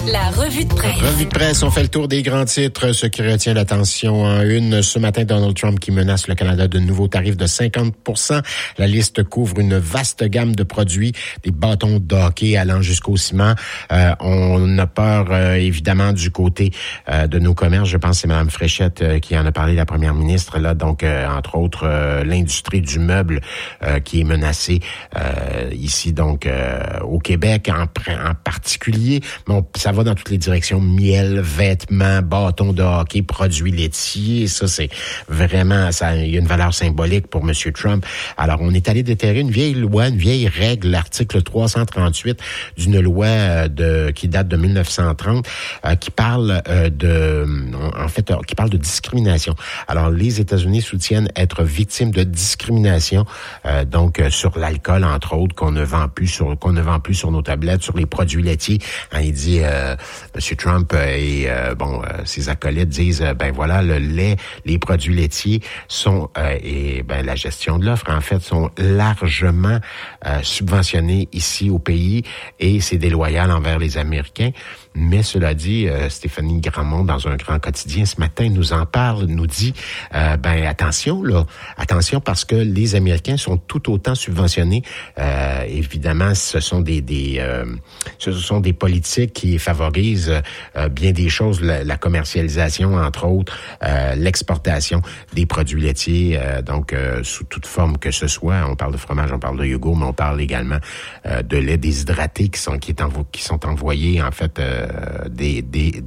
La revue de presse. Revue de presse, on fait le tour des grands titres. Ce qui retient l'attention en une. Ce matin, Donald Trump qui menace le Canada de nouveaux tarifs de 50%. La liste couvre une vaste gamme de produits, des bâtons de hockey allant jusqu'au ciment. On a peur, évidemment, du côté de nos commerces. Je pense que c'est Mme Fréchette qui en a parlé, la première ministre. Là, donc, entre autres, l'industrie du meuble qui est menacée ici, donc, au Québec en particulier. Bon, ça va dans toutes les directions. Miel, vêtements, bâtons de hockey, produits laitiers. Ça, c'est vraiment, ça, il y a une valeur symbolique pour M. Trump. Alors, on est allé déterrer une vieille loi, une vieille règle, l'article 338 d'une loi qui date de 1930, qui parle qui parle de discrimination. Alors, les États-Unis soutiennent être victimes de discrimination, donc sur l'alcool, entre autres, qu'on ne vend plus sur nos tablettes, sur les produits laitiers. Hein, il dit, M. Trump et ses acolytes disent, voilà, le lait, les produits laitiers sont la gestion de l'offre, en fait, sont largement subventionnés ici au pays et c'est déloyal envers les Américains. Mais cela dit, Stéphanie Gramont, dans un grand quotidien ce matin, nous en parle, nous dit, attention parce que les Américains sont tout autant subventionnés. Évidemment, ce sont des politiques qui favorisent bien des choses, la commercialisation, entre autres, l'exportation des produits laitiers, sous toute forme que ce soit. On parle de fromage, on parle de yogourt, mais on parle également de lait déshydraté qui sont envoyés, en fait, des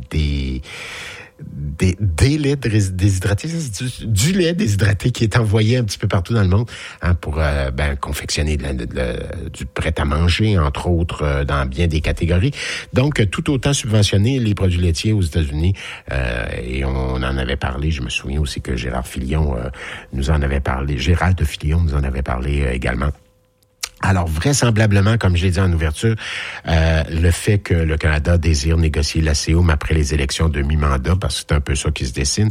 laits déshydratés, du lait déshydraté qui est envoyé un petit peu partout dans le monde pour confectionner du prêt-à-manger, entre autres, dans bien des catégories. Donc, tout autant subventionner les produits laitiers aux États-Unis. Et on en avait parlé, je me souviens aussi que Gérald de Filion nous en avait parlé également. Alors, vraisemblablement, comme je l'ai dit en ouverture, le fait que le Canada désire négocier la CEUM après les élections de mi-mandat, parce que c'est un peu ça qui se dessine,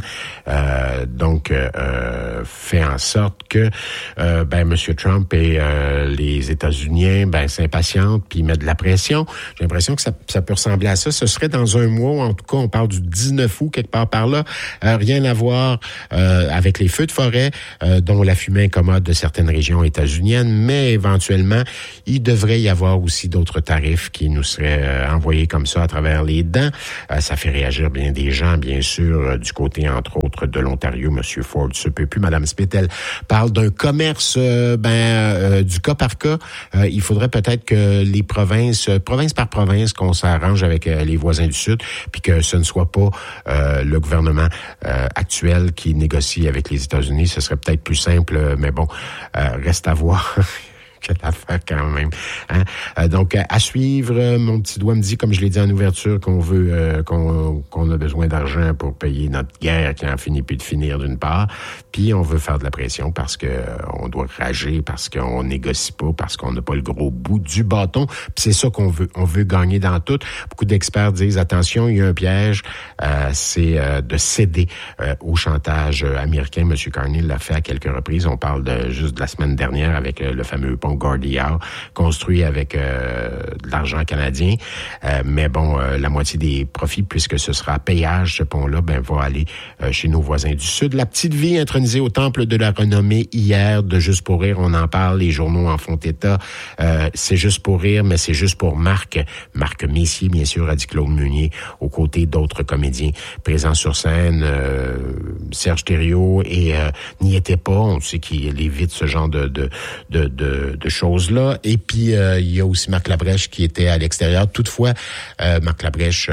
fait en sorte que M. Trump et les États-Unis s'impatientent puis mettent de la pression. J'ai l'impression que ça peut ressembler à ça. Ce serait dans un mois, ou en tout cas, on parle du 19 août, quelque part par là. Rien à voir avec les feux de forêt, dont la fumée incommode de certaines régions états-uniennes, mais éventuellement, il devrait y avoir aussi d'autres tarifs qui nous seraient envoyés comme ça à travers les dents. Ça fait réagir bien des gens, bien sûr, du côté, entre autres, de l'Ontario. M. Ford se peut plus. Mme Spittel parle d'un commerce du cas par cas. Il faudrait peut-être que les province par province, qu'on s'arrange avec les voisins du Sud, puis que ce ne soit pas le gouvernement actuel qui négocie avec les États-Unis. Ce serait peut-être plus simple, mais bon, reste à voir. Quelle affaire quand même. Hein? Donc, à suivre, mon petit doigt me dit, comme je l'ai dit en ouverture, qu'on veut qu'on a besoin d'argent pour payer notre guerre qui en finit plus de finir d'une part, puis on veut faire de la pression parce que on doit rager, parce qu'on négocie pas, parce qu'on n'a pas le gros bout du bâton. Puis c'est ça qu'on veut. On veut gagner dans tout. Beaucoup d'experts disent, attention, il y a un piège, c'est de céder au chantage américain. M. Carney l'a fait à quelques reprises. On parle juste de la semaine dernière avec le fameux pont Gordie Howe, construit avec de l'argent canadien. Mais bon, la moitié des profits, puisque ce sera payage, ce pont-là, va aller chez nos voisins du Sud. La petite vie intronisée au temple de la renommée hier de Juste pour rire, on en parle, les journaux en font état. C'est juste pour rire, mais c'est juste pour Marc Messier, bien sûr, a dit Claude Meunier, aux côtés d'autres comédiens présents sur scène. Serge Thériault et n'y était pas. On sait qu'il évite ce genre de choses-là. Et puis, il y a aussi Marc Labrèche qui était à l'extérieur. Toutefois, Marc Labrèche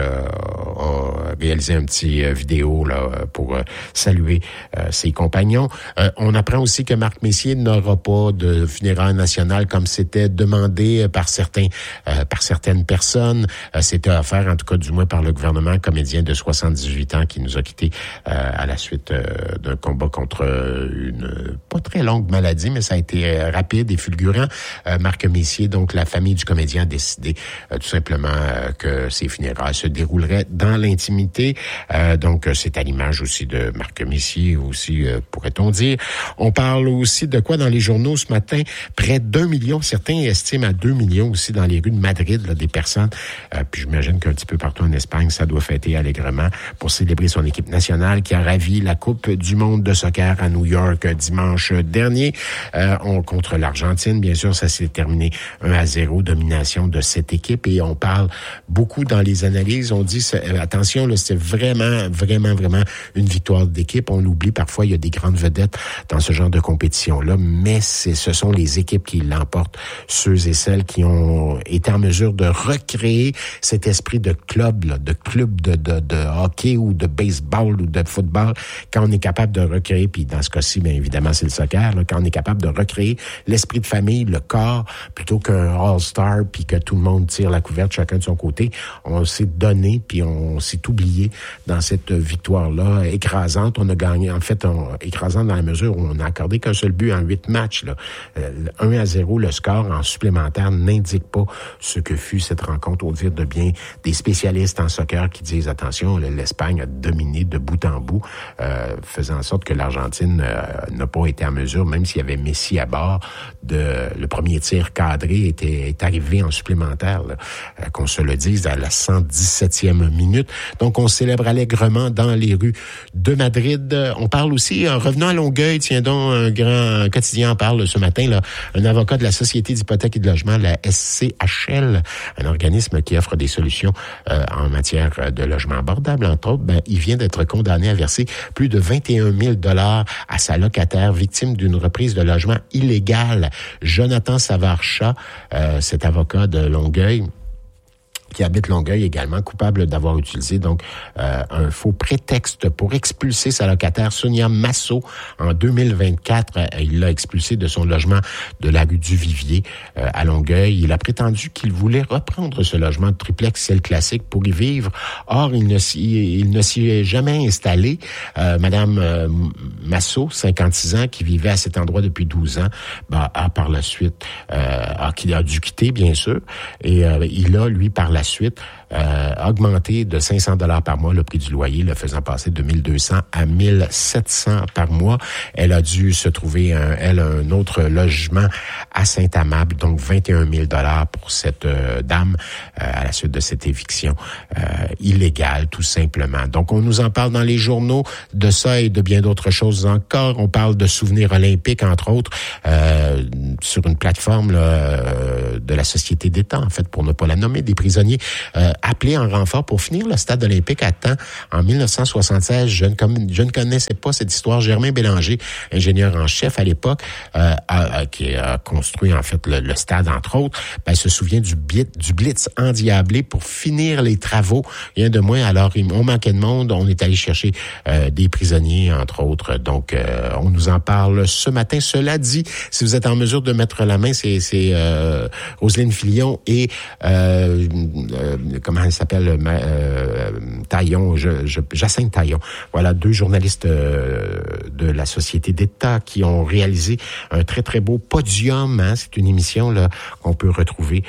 a réalisé un petit vidéo là pour saluer ses compagnons. On apprend aussi que Marc Messier n'aura pas de funérailles nationales comme c'était demandé par certaines personnes. C'était offert, en tout cas du moins par le gouvernement, comédien de 78 ans qui nous a quittés à la suite d'un combat contre une pas très longue maladie, mais ça a été rapide et fulgurant. parents. Marc Messier, donc la famille du comédien, a décidé tout simplement que ses funérailles se dérouleraient dans l'intimité. Donc c'est à l'image aussi de Marc Messier aussi, pourrait-on dire. On parle aussi de quoi dans les journaux ce matin? Près d'1 million, certains estiment à 2 millions aussi dans les rues de Madrid, là, des personnes. Puis j'imagine qu'un petit peu partout en Espagne, ça doit fêter allègrement pour célébrer son équipe nationale qui a ravi la Coupe du monde de soccer à New York dimanche dernier. Contre l'Argentine, bien sûr, ça s'est terminé 1-0, domination de cette équipe. Et on parle beaucoup dans les analyses, on dit, attention, là, c'est vraiment une victoire d'équipe. On l'oublie parfois, il y a des grandes vedettes dans ce genre de compétition-là, mais ce sont les équipes qui l'emportent, ceux et celles qui ont été en mesure de recréer cet esprit de club, là, de hockey ou de baseball ou de football, quand on est capable de recréer, puis dans ce cas-ci, bien évidemment, c'est le soccer, là, quand on est capable de recréer l'esprit de famille, le corps, plutôt qu'un all-star, puis que tout le monde tire la couverte chacun de son côté, on s'est donné, puis on s'est oublié dans cette victoire-là écrasante. On a gagné, en fait, écrasante dans la mesure où on n'a accordé qu'un seul but en 8 matchs. Là. 1-0, le score en supplémentaire n'indique pas ce que fut cette rencontre, au dire de bien des spécialistes en soccer qui disent, attention, l'Espagne a dominé de bout en bout, faisant en sorte que l'Argentine n'a pas été en mesure, même s'il y avait Messi à bord, le premier tir cadré est arrivé en supplémentaire, là, qu'on se le dise, à la 117e minute. Donc, on célèbre allègrement dans les rues de Madrid. On parle aussi, revenons à Longueuil, tiens donc, un grand quotidien en parle ce matin, là, un avocat de la Société d'hypothèque et de logement, la SCHL, un organisme qui offre des solutions en matière de logement abordable, entre autres, il vient d'être condamné à verser plus de 21 000 $ à sa locataire victime d'une reprise de logement illégale. Jonathan Savard-Chat, cet avocat de Longueuil, qui habite Longueuil, également coupable d'avoir utilisé donc un faux prétexte pour expulser sa locataire Sonia Massot en 2024. Il l'a expulsée de son logement de la rue du Vivier à Longueuil. Il a prétendu qu'il voulait reprendre ce logement de triplex ciel classique pour y vivre. Or, il ne s'y est jamais installé. Madame Massot, 56 ans, qui vivait à cet endroit depuis 12 ans, a par la suite a dû quitter, bien sûr, et il a, lui, par la suite, augmenté de 500 $ par mois le prix du loyer, le faisant passer de 1200 à 1700 par mois. Elle a dû se trouver un autre logement à Saint-Amable, donc 21 000 $ pour cette dame à la suite de cette éviction illégale, tout simplement. Donc, on nous en parle dans les journaux de ça et de bien d'autres choses encore. On parle de souvenirs olympiques, entre autres, sur une plateforme là, de la Société d'État, en fait, pour ne pas la nommer, des prisonniers appelés en renfort pour finir le stade olympique à temps en 1976. Je ne connaissais pas cette histoire. Germain Bélanger, ingénieur en chef à l'époque, qui a construit en fait le stade, entre autres, se souvient du blitz endiablé pour finir les travaux. Rien de moins. Alors, on manquait de monde. On est allé chercher des prisonniers, entre autres. Donc, on nous en parle ce matin. Cela dit, si vous êtes en mesure de mettre la main, c'est Roselyne Filion et comment elle s'appelle, Taillon, Jacinthe Taillon. Voilà, 2 journalistes de la Société d'État qui ont réalisé un très, très beau podium. Hein. C'est une émission là qu'on peut retrouver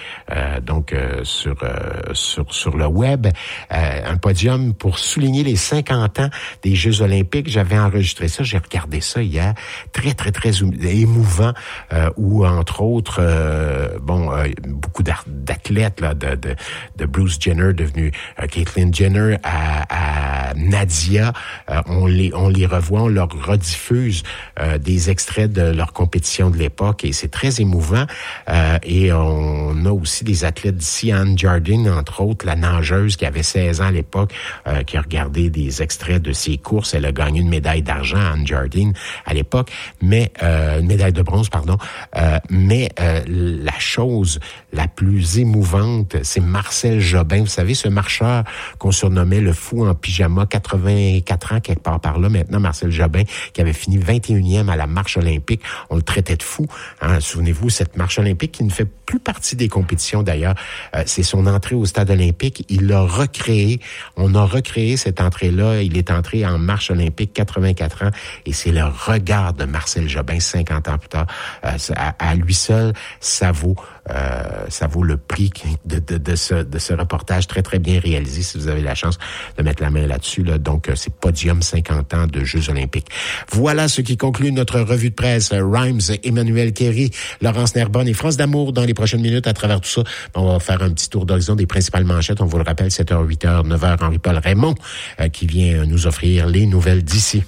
sur le web. Un podium pour souligner les 50 ans des Jeux olympiques. J'avais enregistré ça, j'ai regardé ça hier. Très, très, très émouvant, où, entre autres, beaucoup d'athlètes là, de Bruce Jenner devenu Caitlyn Jenner à Nadia, on les revoit, on leur rediffuse des extraits de leur compétition de l'époque et c'est très émouvant. Et on a aussi des athlètes d'ici, Anne Jardine, entre autres, la nageuse qui avait 16 ans à l'époque, qui a regardé des extraits de ses courses. Elle a gagné une médaille d'argent, Anne Jardine, à l'époque, mais une médaille de bronze, pardon. Mais la chose la plus émouvante, c'est Marcel Jobin. Vous savez, ce marcheur qu'on surnommait appelait le fou en pyjama, 84 ans, quelque part par là. Maintenant, Marcel Jobin, qui avait fini 21e à la marche olympique, on le traitait de fou. Hein? Souvenez-vous, cette marche olympique qui ne fait plus partie des compétitions d'ailleurs, c'est son entrée au stade olympique. Il l'a recréé. On a recréé cette entrée-là. Il est entré en marche olympique, 84 ans, et c'est le regard de Marcel Jobin, 50 ans plus tard. À lui seul, ça vaut le prix de ce reportage très, très bien réalisé, si vous avez la chance de mettre la main là-dessus. Là. Donc, c'est Podium 50 ans de Jeux olympiques. Voilà ce qui conclut notre revue de presse. Rhymes, Emmanuel Kéry, Laurence Nerbonne et France d'Amour dans les prochaines minutes. À travers tout ça, on va faire un petit tour d'horizon des principales manchettes. On vous le rappelle, 7h, 8h, 9h, Henri-Paul Raymond qui vient nous offrir les nouvelles d'ici.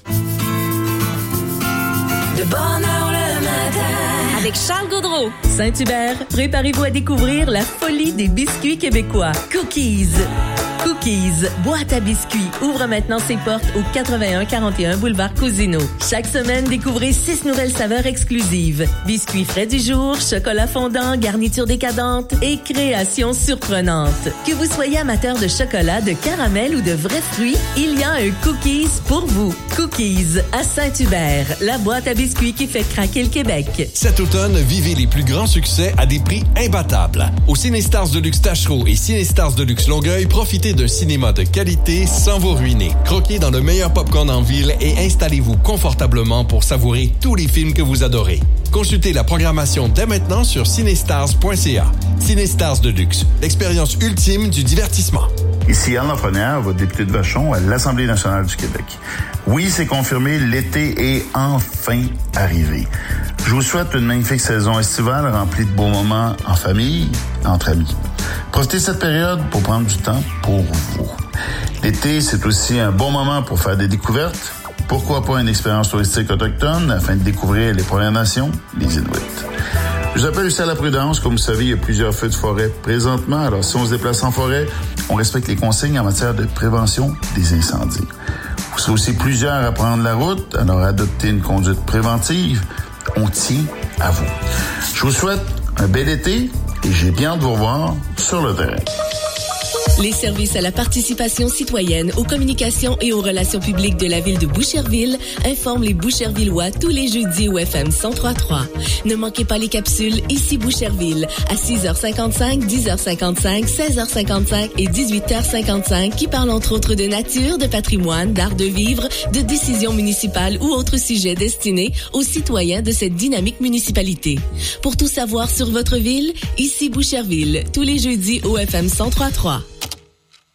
De bonne heure le matin. Avec Charles Gaudreau. Saint-Hubert, préparez-vous à découvrir la folie des biscuits québécois. Cookies. Cookies, boîte à biscuits, ouvre maintenant ses portes au 8141 boulevard Cousineau. Chaque semaine, découvrez 6 nouvelles saveurs exclusives. Biscuits frais du jour, chocolat fondant, garniture décadente et créations surprenantes. Que vous soyez amateur de chocolat, de caramel ou de vrais fruits, il y a un Cookies pour vous. Cookies à Saint-Hubert, la boîte à biscuits qui fait craquer le Québec. Cet automne, vivez les plus grands succès à des prix imbattables. Au Cinestars Deluxe Tachereau et Cinestars Deluxe Longueuil, profitez d'un cinéma de qualité sans vous ruiner. Croquez dans le meilleur popcorn en ville et installez-vous confortablement pour savourer tous les films que vous adorez. Consultez la programmation dès maintenant sur cinestars.ca. Cinestars Deluxe, l'expérience ultime du divertissement. Ici Alain Lafrenière, votre député de Vachon à l'Assemblée nationale du Québec. Oui, c'est confirmé, l'été est enfin arrivé. Je vous souhaite une magnifique saison estivale remplie de beaux moments en famille, entre amis. Profitez de cette période pour prendre du temps pour vous. L'été, c'est aussi un bon moment pour faire des découvertes. Pourquoi pas une expérience touristique autochtone afin de découvrir les Premières Nations, les Inuits. Je vous appelle aussi à la prudence. Comme vous savez, il y a plusieurs feux de forêt présentement. Alors, si on se déplace en forêt, on respecte les consignes en matière de prévention des incendies. Vous serez aussi plusieurs à prendre la route, alors adoptez une conduite préventive. On tient à vous. Je vous souhaite un bel été et j'ai bien hâte de vous revoir sur le terrain. Les services à la participation citoyenne, aux communications et aux relations publiques de la ville de Boucherville informent les Bouchervillois tous les jeudis au FM 103.3. Ne manquez pas les capsules Ici Boucherville à 6h55, 10h55, 16h55 et 18h55 qui parlent entre autres de nature, de patrimoine, d'art de vivre, de décisions municipales ou autres sujets destinés aux citoyens de cette dynamique municipalité. Pour tout savoir sur votre ville, Ici Boucherville, tous les jeudis au FM 103.3.